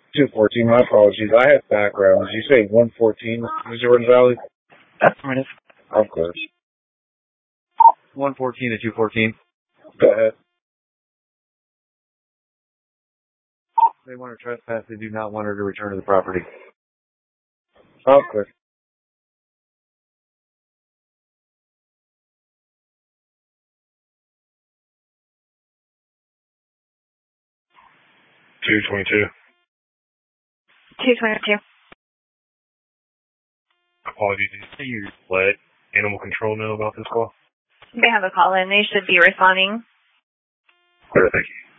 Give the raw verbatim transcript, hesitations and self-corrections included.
two fourteen, my apologies. I have background. Did you say one fourteen, Jordan Valley? That's right. I'm clear. one fourteen to two fourteen. Go ahead. They want her trespass. They do not want her to return to the property. I'm clear. two twenty-two. two twenty-two. Apologies. Did you let animal control know about this call? They have a call in. They should be responding. Clear, thank you.